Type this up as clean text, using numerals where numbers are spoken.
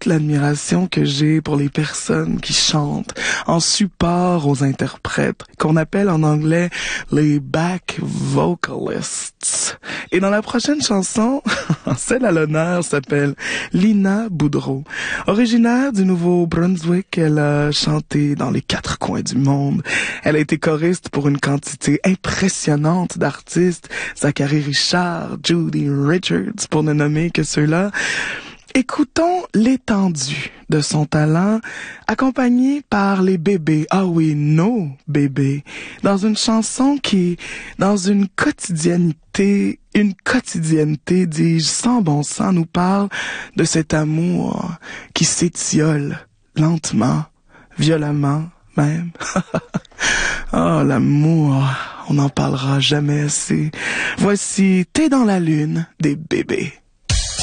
toute l'admiration que j'ai pour les personnes qui chantent en support aux interprètes, qu'on appelle en anglais les back vocalists. Et dans la prochaine chanson, celle à l'honneur s'appelle Lina Boudreau. Originaire du Nouveau-Brunswick, elle a chanté dans les 4 coins du monde. Elle a été choriste pour une quantité impressionnante d'artistes, Zachary Richard, Judy Richards, pour ne nommer que ceux-là. Écoutons l'étendue de son talent, accompagné par les bébés, ah oui, nos bébés, dans une chanson qui, dans une quotidienneté, dis-je, sans bon sens, nous parle de cet amour qui s'étiole lentement, violemment même. Oh, l'amour, on n'en parlera jamais assez. Voici T'es dans la lune des bébés.